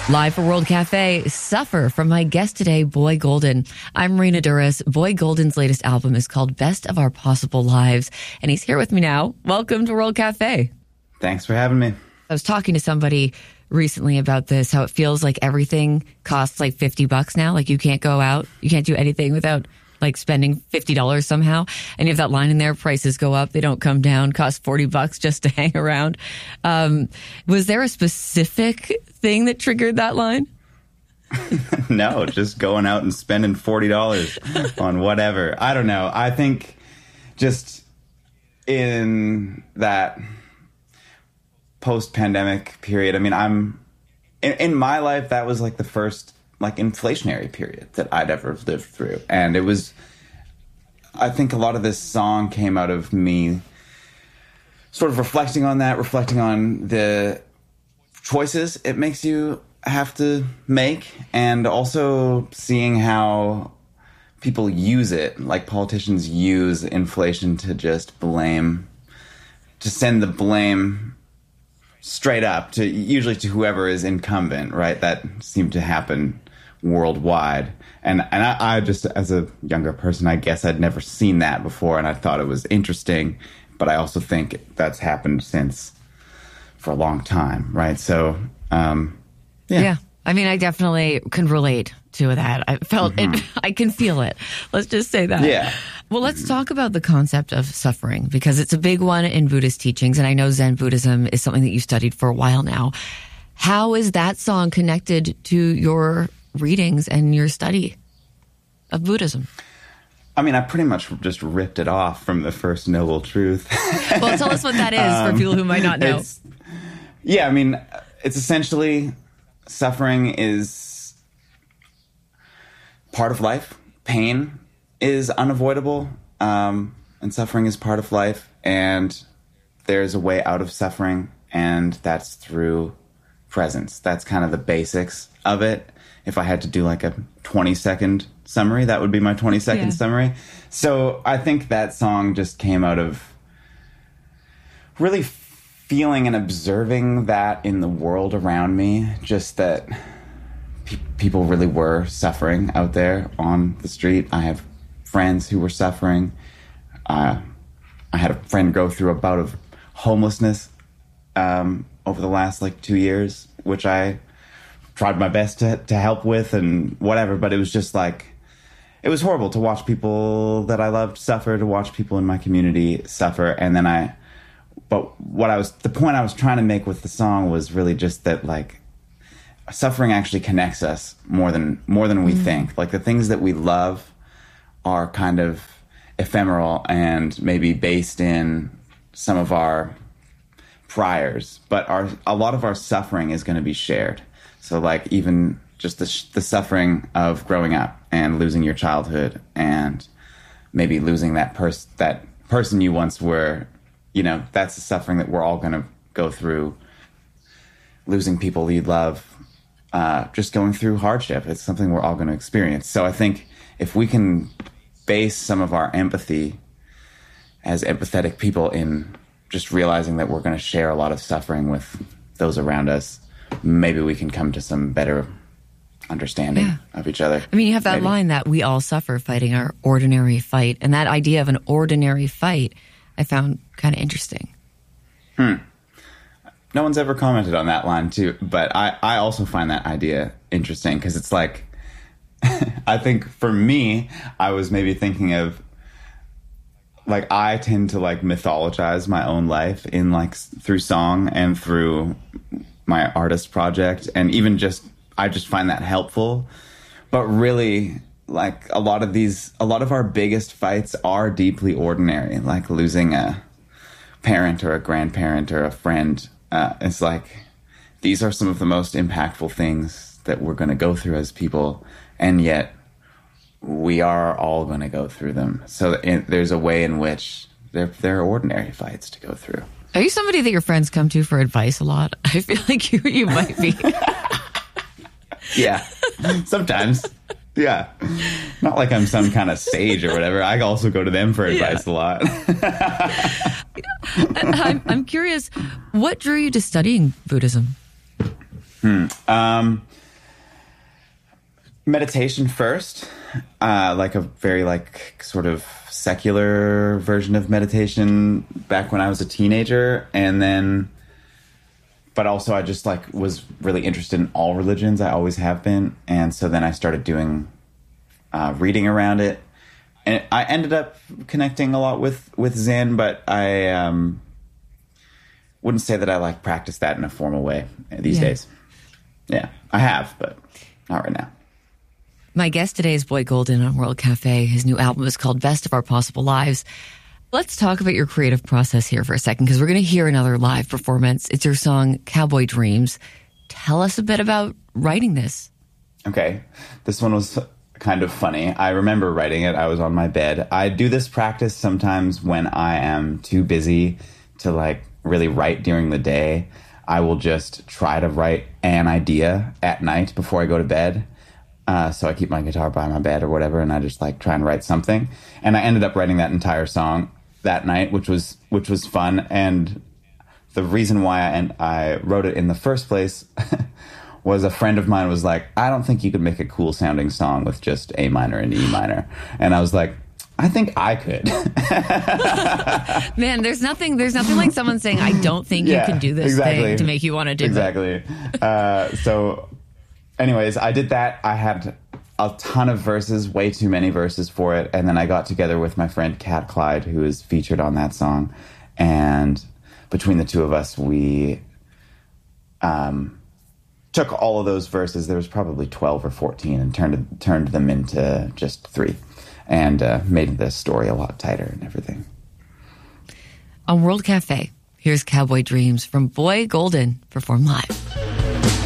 Live for World Cafe, Suffer from my guest today, Boy Golden. I'm Marina Duras. Boy Golden's latest album is called Best of Our Possible Lives, and he's here with me now. Welcome to World Cafe. Thanks for having me. I was talking to somebody recently about this, how it feels like everything costs like $50 now. Like you can't go out, you can't do anything without like spending $50 somehow. And you have that line in there, prices go up, they don't come down, cost $40 just to hang around. Was there a specific thing that triggered that line? No, just going out and spending $40 on whatever. I don't know. I think just in that post-pandemic period, I mean, in my life, that was like the first like inflationary period that I'd ever lived through. And it was, I think a lot of this song came out of me sort of reflecting on that, reflecting on the choices it makes you have to make, and also seeing how people use it, like politicians use inflation to just blame, to send the blame straight up to usually to whoever is incumbent, right? That seemed to happen worldwide. And I just, as a younger person, I guess I'd never seen that before, and I thought it was interesting, but I also think that's happened since for a long time, right? So, yeah. I mean, I definitely can relate to that. I felt it. I can feel it. Let's just say that. Yeah. Well, let's talk about the concept of suffering, because it's a big one in Buddhist teachings. And I know Zen Buddhism is something that you studied for a while now. How is that song connected to your readings and your study of Buddhism? I mean, I pretty much just ripped it off from the first Noble Truth. Well, tell us what that is for people who might not know. I mean, it's essentially suffering is part of life. Pain is unavoidable, and suffering is part of life. And there's a way out of suffering, and that's through presence. That's kind of the basics of it. If I had to do like a 20-second summary, that would be my 20-second summary. So I think that song just came out of really feeling and observing that in the world around me, just that people really were suffering out there on the street. I have friends who were suffering. I had a friend go through a bout of homelessness over the last like 2 years, which I tried my best to help with and whatever, but it was just like, it was horrible to watch people that I loved suffer, to watch people in my community suffer. And then the point I was trying to make with the song was really just that, like, suffering actually connects us more than we think. Like, the things that we love are kind of ephemeral and maybe based in some of our priors, but a lot of our suffering is going to be shared. So, like, even just the suffering of growing up and losing your childhood and maybe losing that person you once were, you know, that's the suffering that we're all going to go through. Losing people you love, just going through hardship. It's something we're all going to experience. So I think if we can base some of our empathy as empathetic people in just realizing that we're going to share a lot of suffering with those around us, maybe we can come to some better understanding of each other. I mean, you have that line that we all suffer fighting our ordinary fight. And that idea of an ordinary fight, I found kind of interesting. No one's ever commented on that line too, but I also find that idea interesting, because it's like, I think for me, I was maybe thinking of, like, I tend to like mythologize my own life in like through song and through my artist project, and even just I just find that helpful. But really, like, a lot of our biggest fights are deeply ordinary, like losing a parent or a grandparent or a friend. It's like, these are some of the most impactful things that we're going to go through as people, and yet we are all going to go through them. So there's a way in which they're ordinary fights to go through. Are you somebody that your friends come to for advice a lot? I feel like you might be. Yeah, sometimes. Yeah. Not like I'm some kind of sage or whatever. I also go to them for advice a lot. I'm curious, what drew you to studying Buddhism? Meditation first, like a very sort of secular version of meditation back when I was a teenager. And then, but also I just was really interested in all religions. I always have been. And so then I started doing reading around it. And I ended up connecting a lot with Zen, but I wouldn't say that I practice that in a formal way these days. Yeah, I have, but not right now. My guest today is Boy Golden on World Cafe. His new album is called Best of Our Possible Lives. Let's talk about your creative process here for a second, because we're going to hear another live performance. It's your song, Cowboy Dreams. Tell us a bit about writing this. Okay. This one was kind of funny. I remember writing it. I was on my bed. I do this practice sometimes when I am too busy to really write during the day. I will just try to write an idea at night before I go to bed. So I keep my guitar by my bed or whatever, and I just try and write something. And I ended up writing that entire song that night, which was fun. And the reason why I wrote it in the first place was a friend of mine was like, I don't think you could make a cool sounding song with just A minor and E minor. And I was like, I think I could. Man, there's nothing like someone saying, I don't think you can do this thing to make you want to do it. Exactly. So anyways, I did that. I had a ton of verses, way too many verses for it. And then I got together with my friend Kat Clyde, who is featured on that song. And between the two of us, we took all of those verses. There was probably 12 or 14 and turned them into just 3 and made the story a lot tighter and everything. On World Cafe, here's Cowboy Dreams from Boy Golden, performed live.